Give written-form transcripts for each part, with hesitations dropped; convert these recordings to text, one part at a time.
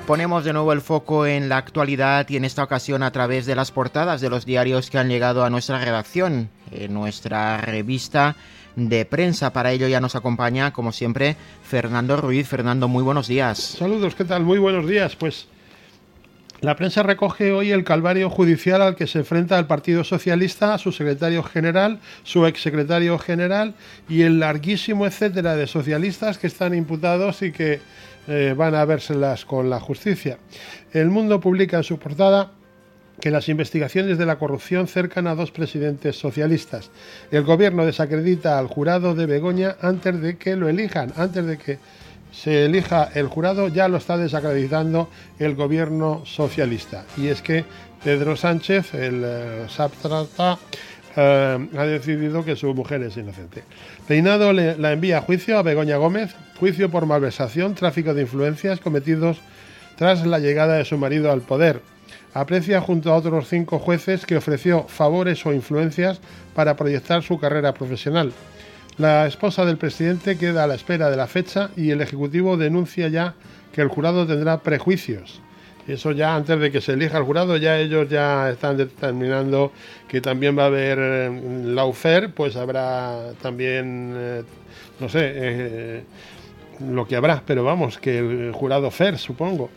Ponemos de nuevo el foco en la actualidad y en esta ocasión a través de las portadas de los diarios que han llegado a nuestra redacción, en nuestra revista de prensa. Para ello ya nos acompaña, como siempre, Fernando Ruiz. Fernando, muy buenos días. Saludos, ¿qué tal? Muy buenos días. Pues la prensa recoge hoy el calvario judicial al que se enfrenta el Partido Socialista, su secretario general, su exsecretario general y el larguísimo etcétera de socialistas que están imputados y que van a vérselas con la justicia. El Mundo publica en su portada que las investigaciones de la corrupción cercan a 2 presidentes socialistas. El gobierno desacredita al jurado de Begoña antes de que lo elijan, antes de que se elija el jurado, ya lo está desacreditando el gobierno socialista. Y es que Pedro Sánchez, el sátrapa, ha decidido que su mujer es inocente. Reinado la envía a juicio a Begoña Gómez, juicio por malversación, tráfico de influencias cometidos tras la llegada de su marido al poder. Aprecia junto a otros 5 jueces que ofreció favores o influencias para proyectar su carrera profesional. La esposa del presidente queda a la espera de la fecha y el Ejecutivo denuncia ya que el jurado tendrá prejuicios. Eso ya antes de que se elija el jurado, ya ellos ya están determinando que también va a haber lawfare, pues habrá también, no sé, lo que habrá, pero vamos, que el jurado fair, supongo.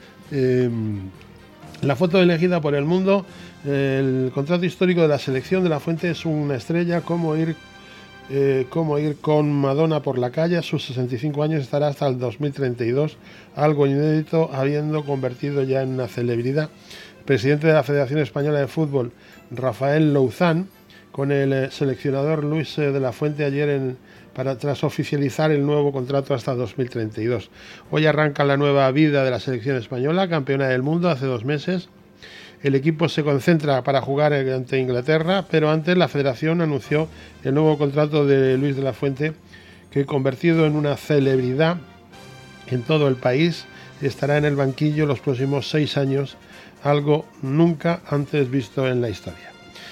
La foto elegida por El Mundo, el contrato histórico de la selección de La Fuente es una estrella, cómo ir con Madonna por la calle. A sus 65 años estará hasta el 2032, algo inédito, habiendo convertido ya en una celebridad. El presidente de la Federación Española de Fútbol, Rafael Louzán, con el seleccionador Luis de la Fuente ayer tras oficializar el nuevo contrato hasta 2032. Hoy arranca la nueva vida de la selección española, campeona del mundo hace 2 meses. El equipo se concentra para jugar ante Inglaterra, pero antes la Federación anunció el nuevo contrato de Luis de la Fuente, que convertido en una celebridad en todo el país, estará en el banquillo los próximos 6 años, algo nunca antes visto en la historia.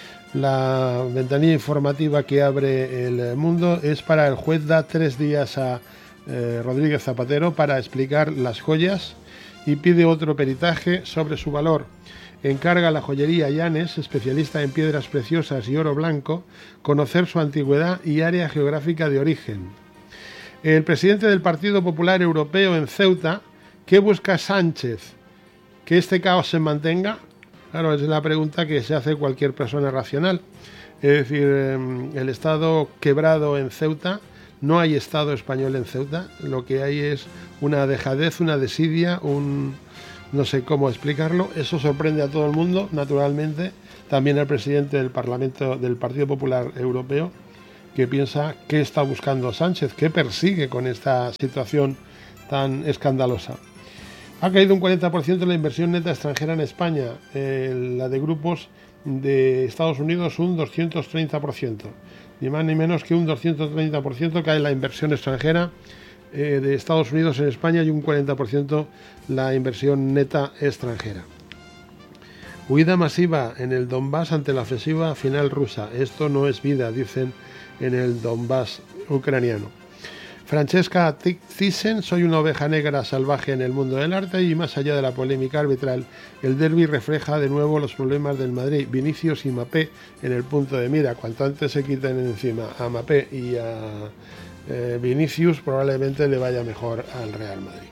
La ventanilla informativa que abre El Mundo es para el juez da 3 días a Rodríguez Zapatero para explicar las joyas y pide otro peritaje sobre su valor. Encarga a la joyería Llanes, especialista en piedras preciosas y oro blanco, conocer su antigüedad y área geográfica de origen. El presidente del Partido Popular Europeo en Ceuta, ¿qué busca Sánchez? ¿Que este caos se mantenga? Claro, es la pregunta que se hace cualquier persona racional. Es decir, el Estado quebrado en Ceuta, no hay Estado español en Ceuta, lo que hay es una dejadez, una desidia, no sé cómo explicarlo. Eso sorprende a todo el mundo, naturalmente, también al presidente del Parlamento del Partido Popular Europeo, que piensa qué está buscando Sánchez, qué persigue con esta situación tan escandalosa. Ha caído un 40% la inversión neta extranjera en España, la de grupos de Estados Unidos un 230%, ni más ni menos que un 230% cae la inversión extranjera de Estados Unidos en España y un 40% la inversión neta extranjera. Huida masiva en el Donbass ante la ofensiva final rusa. Esto no es vida, dicen en el Donbass ucraniano. Francesca Thyssen, soy una oveja negra salvaje en el mundo del arte y más allá de la polémica arbitral, el derbi refleja de nuevo los problemas del Madrid. Vinicius y Mbappé en el punto de mira. Cuanto antes se quiten encima a Mbappé y a Vinicius, probablemente le vaya mejor al Real Madrid.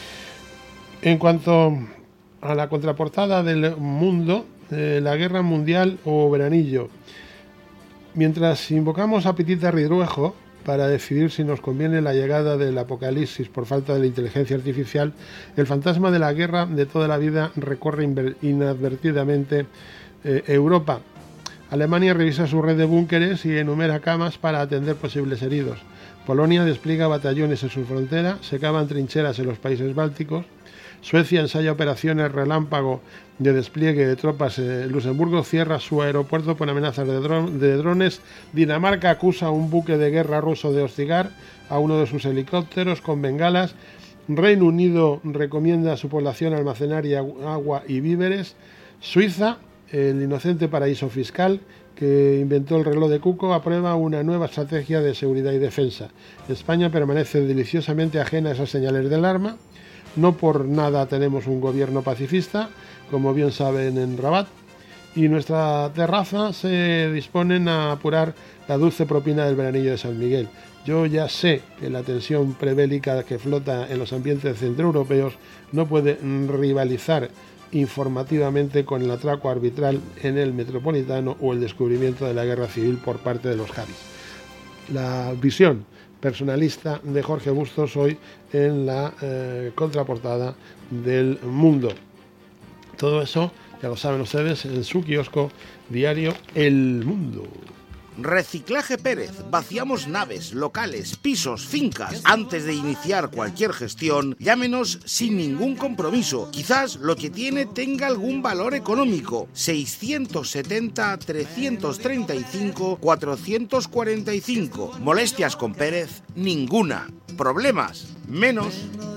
En cuanto a la contraportada del Mundo, la guerra mundial o veranillo. Mientras invocamos a Petita Ridruejo para decidir si nos conviene la llegada del apocalipsis por falta de la inteligencia artificial, el fantasma de la guerra de toda la vida recorre inadvertidamente Europa. Alemania revisa su red de búnkeres y enumera camas para atender posibles heridos. Polonia despliega batallones en su frontera, se cavan trincheras en los países bálticos. Suecia ensaya operaciones relámpago de despliegue de tropas. Luxemburgo cierra su aeropuerto por amenazas de drones. Dinamarca acusa a un buque de guerra ruso de hostigar a uno de sus helicópteros con bengalas. Reino Unido recomienda a su población almacenar agua y víveres. Suiza, el inocente paraíso fiscal que inventó el reloj de Cuco, aprueba una nueva estrategia de seguridad y defensa. España permanece deliciosamente ajena a esas señales de alarma. No por nada tenemos un gobierno pacifista, como bien saben en Rabat, y nuestra terraza se disponen a apurar la dulce propina del veranillo de San Miguel. Yo ya sé que la tensión prebélica que flota en los ambientes centroeuropeos no puede rivalizar informativamente con el atraco arbitral en el Metropolitano o el descubrimiento de la guerra civil por parte de los Javis. La visión personalista de Jorge Bustos hoy en la contraportada del Mundo. Todo eso ya lo saben ustedes en su kiosco diario El Mundo. Reciclaje Pérez. Vaciamos naves, locales, pisos, fincas. Antes de iniciar cualquier gestión, llámenos sin ningún compromiso. Quizás lo que tiene tenga algún valor económico. 670-335-445. Molestias con Pérez, ninguna. Problemas, menos.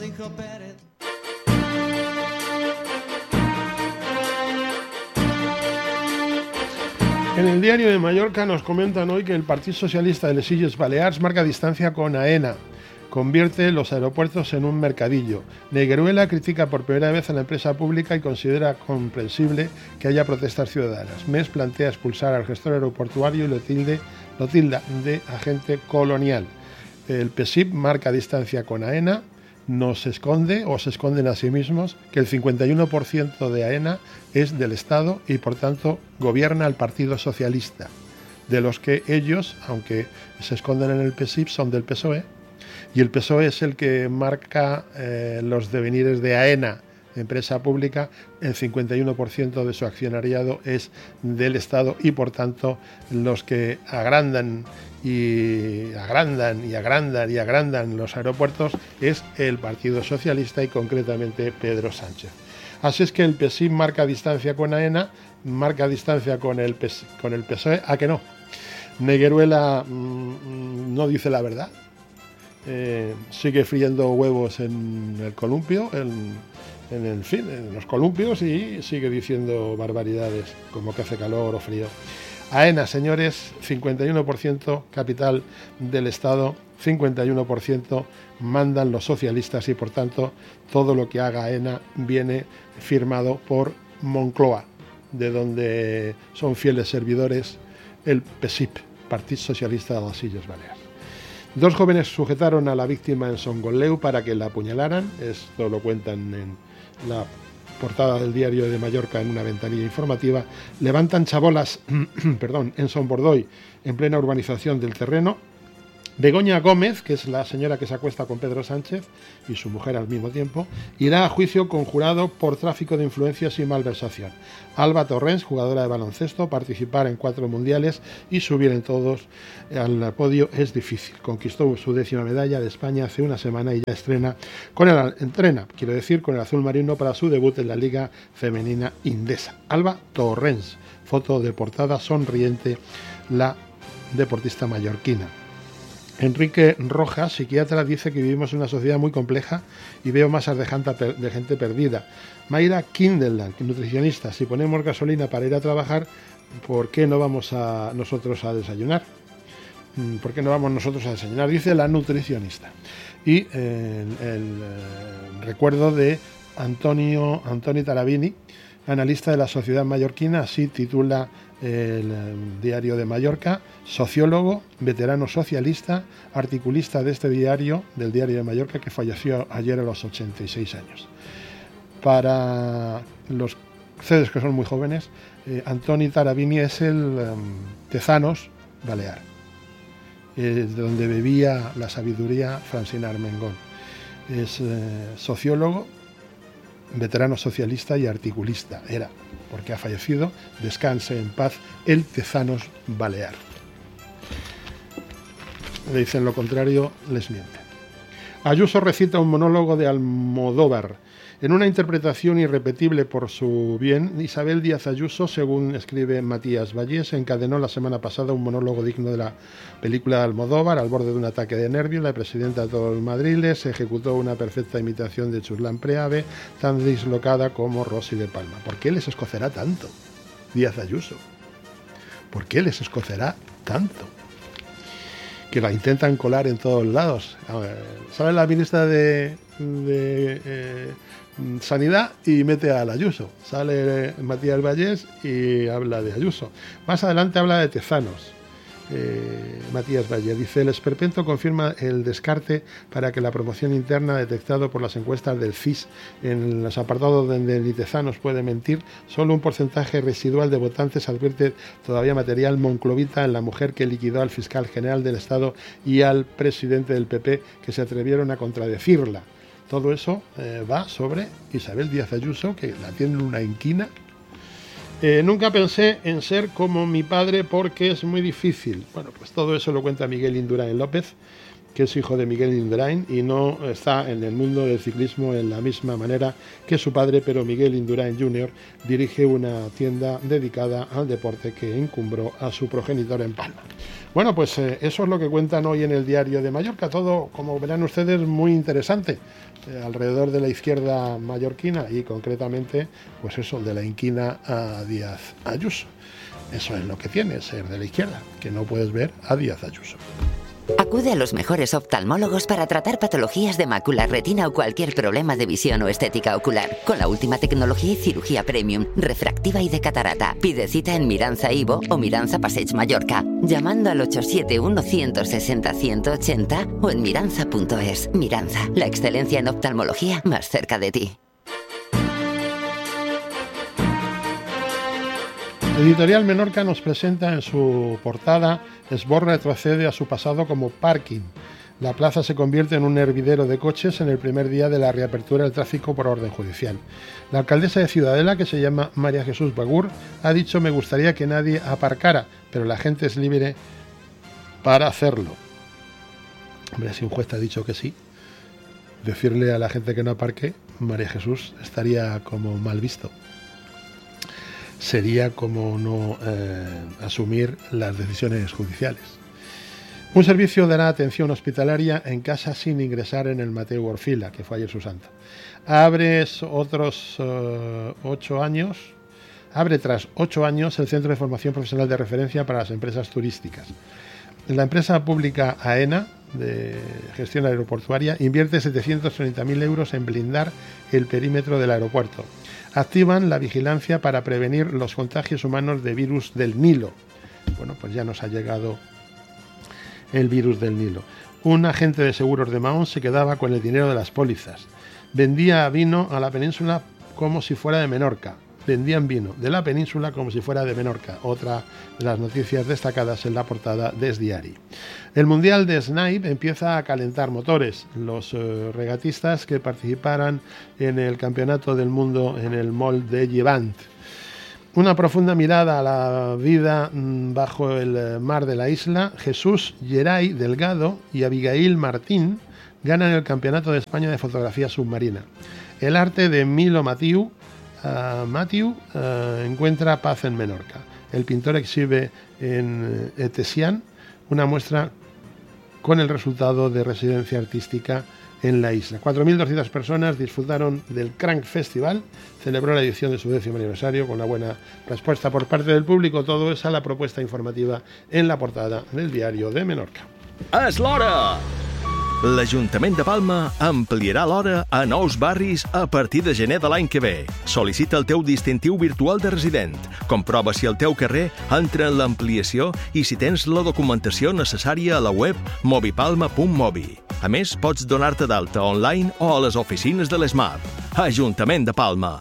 En el diario de Mallorca nos comentan hoy que el Partido Socialista de les Illes Balears marca distancia con AENA, convierte los aeropuertos en un mercadillo. Negueruela critica por primera vez a la empresa pública y considera comprensible que haya protestas ciudadanas. MES plantea expulsar al gestor aeroportuario y lo tilda de agente colonial. El PSIP marca distancia con AENA, se esconden a sí mismos que el 51% de AENA es del Estado y por tanto gobierna el Partido Socialista, de los que ellos, aunque se esconden en el PSIP, son del PSOE, y el PSOE es el que marca los devenires de AENA, empresa pública. El 51% de su accionariado es del Estado y por tanto los que agrandan los aeropuertos es el Partido Socialista y concretamente Pedro Sánchez. Así es que el PSIC marca distancia con AENA, marca distancia con el PSOE. ¿A que no? Negueruela no dice la verdad, sigue friendo huevos en el columpio, en los columpios, y sigue diciendo barbaridades como que hace calor o frío. AENA, señores, 51% capital del Estado, 51% mandan los socialistas y por tanto todo lo que haga AENA viene firmado por Moncloa, de donde son fieles servidores el PSIP, Partido Socialista de las Illes Baleares. 2 jóvenes sujetaron a la víctima en Songoleu para que la apuñalaran. Esto lo cuentan en la portada del diario de Mallorca en una ventanilla informativa. Levantan chabolas en Son Bordoy, en plena urbanización del terreno. Begoña Gómez, que es la señora que se acuesta con Pedro Sánchez y su mujer al mismo tiempo, irá a juicio conjurado por tráfico de influencias y malversación. Alba Torrens, jugadora de baloncesto, participar en 4 mundiales y subir en todos al podio es difícil. Conquistó su 10ª medalla de España hace una semana y ya entrena con el azul marino para su debut en la Liga Femenina Indesa. Alba Torrens, foto de portada sonriente, la deportista mallorquina. Enrique Rojas, psiquiatra, dice que vivimos en una sociedad muy compleja y veo masas de gente perdida. Mayra Kindeland, nutricionista, si ponemos gasolina para ir a trabajar, ¿por qué no vamos nosotros a desayunar? ¿Por qué no vamos nosotros a desayunar? Dice la nutricionista. Y el recuerdo de Antoni Tarabini, analista de la Sociedad Mallorquina, así titula el diario de Mallorca, sociólogo, veterano socialista, articulista de este diario, del diario de Mallorca, que falleció ayer a los 86 años. Para los ustedes que son muy jóvenes, Antoni Tarabini es el Tezanos balear, de donde bebía la sabiduría Francina Armengol. Es sociólogo, veterano socialista y articulista, era, porque ha fallecido. Descanse en paz el Tezanos balear. Le dicen lo contrario, les mienten. Ayuso recita un monólogo de Almodóvar. En una interpretación irrepetible por su bien, Isabel Díaz Ayuso, según escribe Matías Vallés, encadenó la semana pasada un monólogo digno de la película de Almodóvar. Al borde de un ataque de nervios, la presidenta de todos los madriles ejecutó una perfecta imitación de Churlán Preave, tan dislocada como Rosy de Palma. ¿Por qué les escocerá tanto Díaz Ayuso? ¿Por qué les escocerá tanto? Que la intentan colar en todos lados. ¿Sabe la ministra de de Sanidad y mete a Ayuso. Sale Matías Vallés y habla de Ayuso. Más adelante habla de Tezanos. Matías Valle dice: el esperpento confirma el descarte para que la promoción interna detectado por las encuestas del CIS en los apartados donde ni Tezanos puede mentir, solo un porcentaje residual de votantes advierte todavía material monclovita en la mujer que liquidó al fiscal general del Estado y al presidente del PP, que se atrevieron a contradecirla. Todo eso va sobre Isabel Díaz Ayuso, que la tiene una inquina. Nunca pensé en ser como mi padre porque es muy difícil. Bueno, pues todo eso lo cuenta Miguel Indurain López, que es hijo de Miguel Indurain y no está en el mundo del ciclismo en la misma manera que su padre, pero Miguel Indurain Jr. dirige una tienda dedicada al deporte que encumbró a su progenitor en Palma. Bueno, pues eso es lo que cuentan hoy en el Diario de Mallorca. Todo, como verán ustedes, muy interesante alrededor de la izquierda mallorquina y concretamente, pues eso, de la inquina a Díaz Ayuso. Eso es lo que tiene ser de la izquierda, que no puedes ver a Díaz Ayuso. Acude a los mejores oftalmólogos para tratar patologías de mácula, retina o cualquier problema de visión o estética ocular. Con la última tecnología y cirugía premium, refractiva y de catarata. Pide cita en Miranza Ivo o Miranza Passeig Mallorca, llamando al 871-160-180 o en miranza.es. Miranza, la excelencia en oftalmología más cerca de ti. Editorial Menorca nos presenta en su portada: Esbós retrocede a su pasado como parking. La plaza se convierte en un hervidero de coches en el primer día de la reapertura del tráfico por orden judicial. La alcaldesa de Ciudadela, que se llama María Jesús Bagur, ha dicho: me gustaría que nadie aparcara, pero la gente es libre para hacerlo. Hombre, si un juez te ha dicho que sí, decirle a la gente que no aparque, María Jesús, estaría como mal visto. Sería como no asumir las decisiones judiciales. Un servicio dará atención hospitalaria en casa sin ingresar en el Mateu Orfila, que fue ayer su santo. Abre tras 8 años el Centro de Formación Profesional de Referencia para las Empresas Turísticas. La empresa pública AENA, de gestión aeroportuaria, invierte 730.000 euros en blindar el perímetro del aeropuerto. Activan la vigilancia para prevenir los contagios humanos de virus del Nilo. Bueno, pues ya nos ha llegado el virus del Nilo. Un agente de seguros de Mahón se quedaba con el dinero de las pólizas. Vendía vino a la península como si fuera de Menorca. Vendían vino de la península como si fuera de Menorca. Otra de las noticias destacadas en la portada de Es Diari. El Mundial de Snipe empieza a calentar motores. Los regatistas que participarán en el Campeonato del Mundo en el Mol de Llevant. Una profunda mirada a la vida bajo el mar de la isla. Jesús Geray Delgado y Abigail Martín ganan el Campeonato de España de Fotografía Submarina. El arte de Milo Matiu encuentra paz en Menorca. El pintor exhibe en Etesian una muestra con el resultado de residencia artística en la isla. 4.200 personas disfrutaron del Crank Festival, celebró la edición de su 10º aniversario con una buena respuesta por parte del público. Todo es a la propuesta informativa en la portada del Diario de Menorca. És l'hora! L'Ajuntament de Palma ampliarà l'hora a nous barris a partir de gener de l'any que ve. Sol·licita el teu distintiu virtual de resident. Comprova si el teu carrer entra en l'ampliació i si tens la documentació necessària a la web mobipalma.mobi. A més, pots donar-te d'alta online o a les oficines de l'ESMAP. Ajuntament de Palma.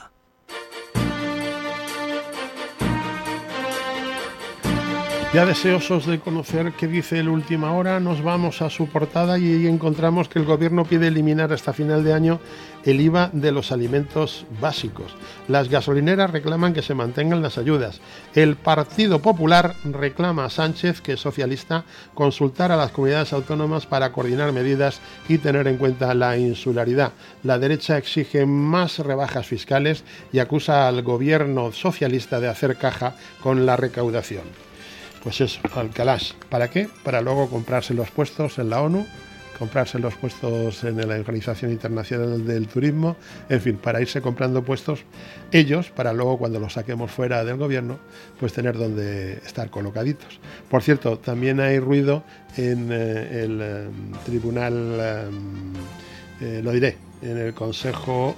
Ya deseosos de conocer qué dice el Última Hora, nos vamos a su portada y ahí encontramos que el Gobierno pide eliminar hasta final de año el IVA de los alimentos básicos. Las gasolineras reclaman que se mantengan las ayudas. El Partido Popular reclama a Sánchez, que es socialista, consultar a las comunidades autónomas para coordinar medidas y tener en cuenta la insularidad. La derecha exige más rebajas fiscales y acusa al Gobierno socialista de hacer caja con la recaudación. Pues eso, Alcalás. ¿Para qué? Para luego comprarse los puestos en la ONU, comprarse los puestos en la Organización Internacional del Turismo, en fin, para irse comprando puestos ellos, para luego cuando los saquemos fuera del gobierno, pues tener donde estar colocaditos. Por cierto, también hay ruido en el Tribunal lo diré, en el Consejo...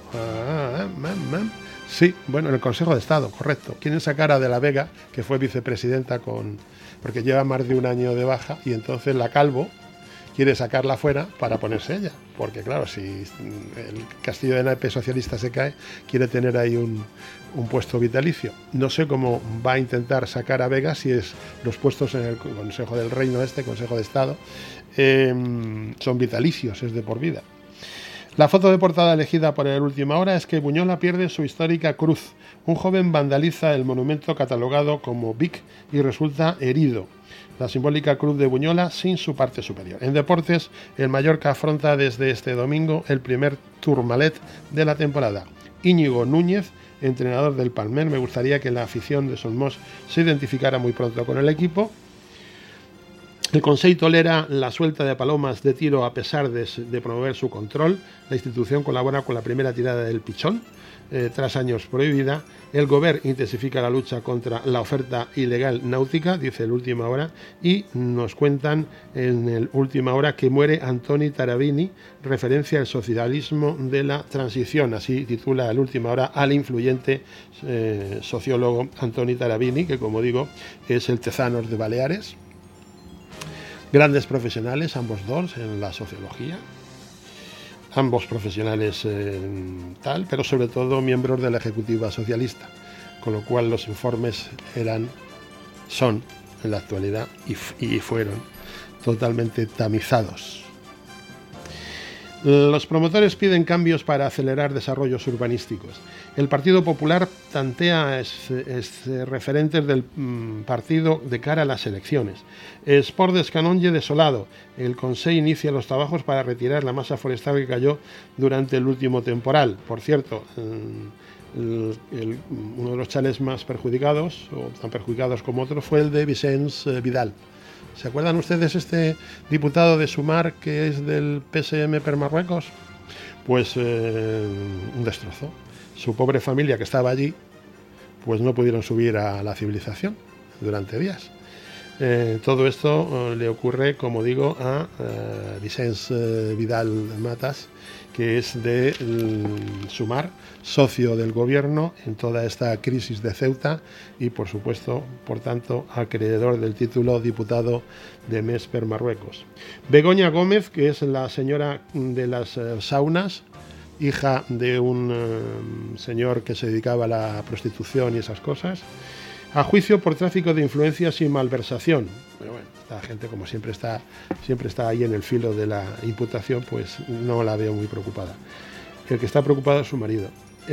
Sí, bueno, en el Consejo de Estado, correcto. Quieren sacar a De la Vega, que fue vicepresidenta porque lleva más de un año de baja, y entonces la Calvo quiere sacarla fuera para ponerse ella. Porque claro, si el castillo de naipe socialista se cae, quiere tener ahí un puesto vitalicio. No sé cómo va a intentar sacar a Vega si es los puestos en el Consejo del Reino Consejo de Estado, son vitalicios, es de por vida. La foto de portada elegida por el Última Hora es que Buñola pierde su histórica cruz. Un joven vandaliza el monumento catalogado como Vic y resulta herido. La simbólica cruz de Buñola sin su parte superior. En deportes, el Mallorca afronta desde este domingo el primer Tourmalet de la temporada. Íñigo Núñez, entrenador del Palmer, me gustaría que la afición de Somos se identificara muy pronto con el equipo. El Consell tolera la suelta de palomas de tiro a pesar de promover su control. La institución colabora con la primera tirada del pichón, tras años prohibida. El Govern intensifica la lucha contra la oferta ilegal náutica, dice el Última Hora, y nos cuentan en el Última Hora que muere Antoni Tarabini, referencia al socialismo de la transición, así titula el Última Hora al influyente sociólogo Antoni Tarabini, que como digo es el Tezanos de Baleares. Grandes profesionales, ambos dos, en la sociología. Ambos profesionales pero sobre todo miembros de la Ejecutiva Socialista, con lo cual los informes son, en la actualidad, y fueron totalmente tamizados. Los promotores piden cambios para acelerar desarrollos urbanísticos. El Partido Popular tantea referentes del partido de cara a las elecciones. Sport d'Escanonge desolado. El Consell inicia los trabajos para retirar la masa forestal que cayó durante el último temporal. Por cierto, uno de los chales más perjudicados, o tan perjudicados como otros, fue el de Vicenç Vidal. ¿Se acuerdan ustedes este diputado de Sumar que es del PSM per Marruecos? Pues un destrozo. Su pobre familia que estaba allí, pues no pudieron subir a la civilización durante días. Todo esto le ocurre, como digo, a Vicenç Vidal Matas, que es de Sumar, socio del gobierno en toda esta crisis de Ceuta y, por supuesto, por tanto, acreedor del título diputado de Mes per Marruecos. Begoña Gómez, que es la señora de las saunas, hija de un señor que se dedicaba a la prostitución y esas cosas, a juicio por tráfico de influencias y malversación. Pero bueno, esta gente, como siempre está ahí en el filo de la imputación, pues no la veo muy preocupada. El que está preocupado es su marido.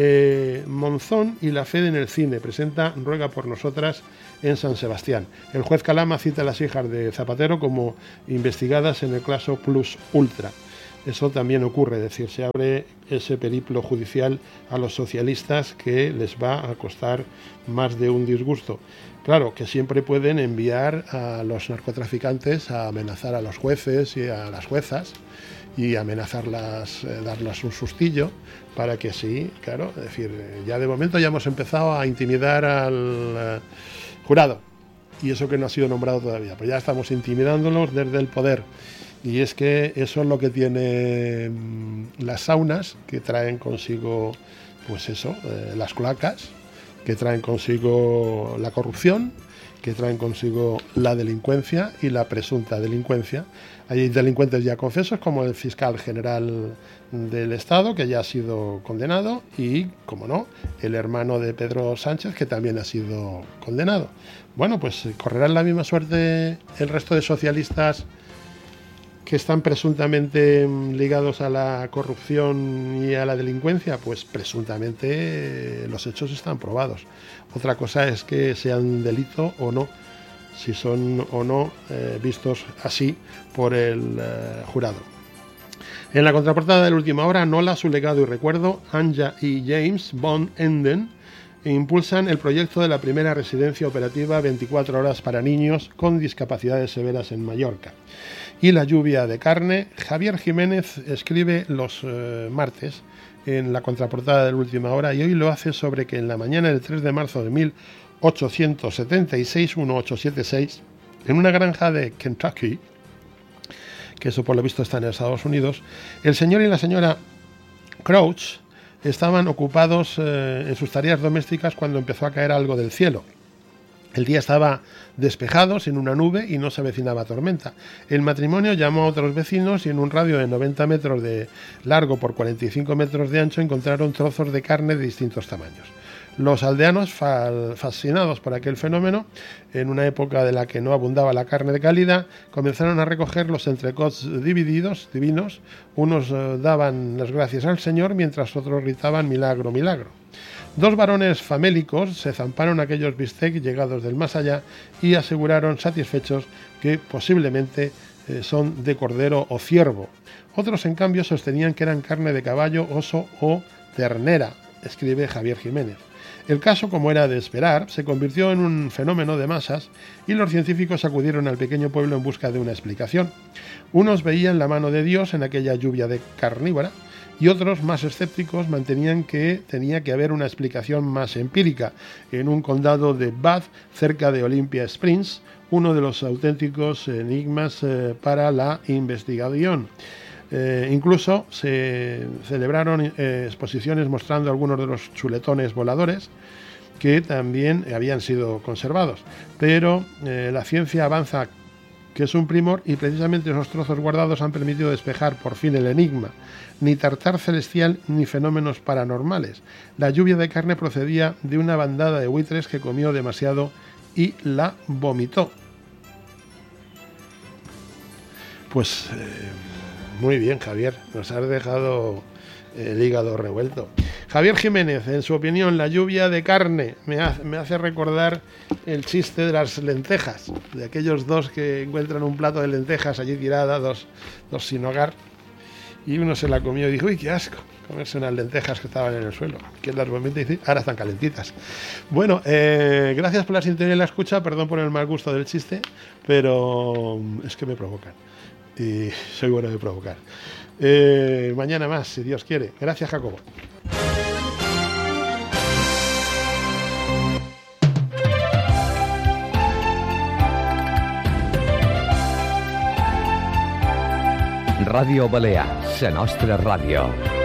Monzón y la FED en el cine presenta Ruega por nosotras en San Sebastián. El juez Calama cita a las hijas de Zapatero como investigadas en el caso Plus Ultra. Eso también ocurre, es decir, se abre ese periplo judicial a los socialistas que les va a costar más de un disgusto. Claro, que siempre pueden enviar a los narcotraficantes a amenazar a los jueces y a las juezas y amenazarlas, darles un sustillo para que sí, claro, es decir, ya de momento ya hemos empezado a intimidar al jurado, y eso que no ha sido nombrado todavía, pero ya estamos intimidándolos desde el poder. Y es que eso es lo que tienen las saunas, que traen consigo, pues eso, las cloacas, que traen consigo la corrupción, que traen consigo la delincuencia y la presunta delincuencia. Hay delincuentes ya confesos, como el fiscal general del Estado, que ya ha sido condenado, y, como no, el hermano de Pedro Sánchez, que también ha sido condenado. Bueno, pues correrán la misma suerte el resto de socialistas que están presuntamente ligados a la corrupción y a la delincuencia. Pues presuntamente los hechos están probados. Otra cosa es que sean delito o no, si son o no vistos así por el jurado. En la contraportada de la Última Hora, Nola, su legado y recuerdo. Anja y James Bond Enden impulsan el proyecto de la primera residencia operativa 24 horas para niños con discapacidades severas en Mallorca. Y la lluvia de carne. Javier Jiménez escribe los martes en la contraportada de la Última Hora, y hoy lo hace sobre que en la mañana del 3 de marzo de 1876, en una granja de Kentucky, que eso por lo visto está en Estados Unidos, el señor y la señora Crouch estaban ocupados en sus tareas domésticas cuando empezó a caer algo del cielo. El día estaba despejado, sin una nube, y no se avecinaba tormenta. El matrimonio llamó a otros vecinos y en un radio de 90 metros de largo por 45 metros de ancho encontraron trozos de carne de distintos tamaños. Los aldeanos, fascinados por aquel fenómeno, en una época de la que no abundaba la carne de calidad, comenzaron a recoger los entrecots divinos. Unos daban las gracias al Señor, mientras otros gritaban milagro, milagro. Dos varones famélicos se zamparon aquellos bistecs llegados del más allá y aseguraron satisfechos que posiblemente son de cordero o ciervo. Otros, en cambio, sostenían que eran carne de caballo, oso o ternera, escribe Javier Jiménez. El caso, como era de esperar, se convirtió en un fenómeno de masas y los científicos acudieron al pequeño pueblo en busca de una explicación. Unos veían la mano de Dios en aquella lluvia de carnívora y otros, más escépticos, mantenían que tenía que haber una explicación más empírica. En un condado de Bath, cerca de Olympia Springs, uno de los auténticos enigmas para la investigación. Incluso se celebraron exposiciones mostrando algunos de los chuletones voladores que también habían sido conservados. Pero la ciencia avanza, que es un primor, y precisamente esos trozos guardados han permitido despejar por fin el enigma. Ni tartar celestial ni fenómenos paranormales. La lluvia de carne procedía de una bandada de buitres que comió demasiado y la vomitó. Pues muy bien, Javier, nos has dejado el hígado revuelto. Javier Jiménez, en su opinión, la lluvia de carne me hace recordar el chiste de las lentejas, de aquellos dos que encuentran un plato de lentejas allí tirada, dos sin hogar, y uno se la comió y dijo, uy, qué asco, comerse unas lentejas que estaban en el suelo. Que las vomita y dice, ahora están calentitas. Bueno, gracias por la sintonía y la escucha, perdón por el mal gusto del chiste, pero es que me provocan. Y soy bueno de provocar. Mañana más, si Dios quiere. Gracias, Jacobo. Ràdio Balear, la nostra ràdio.